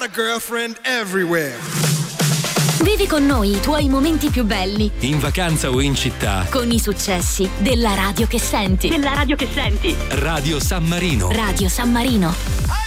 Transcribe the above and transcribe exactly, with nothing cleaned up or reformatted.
got a girlfriend everywhere. Vivi con noi i tuoi momenti più belli. In vacanza o in città. Con i successi della radio che senti. Della radio che senti. Radio San Marino. Radio San Marino.